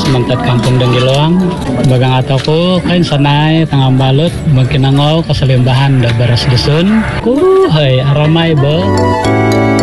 mantat kampung Denggiloang bagang atoku kain sanai tengah balut mungkin nangau keselimbahan da beras dusun hai ramai be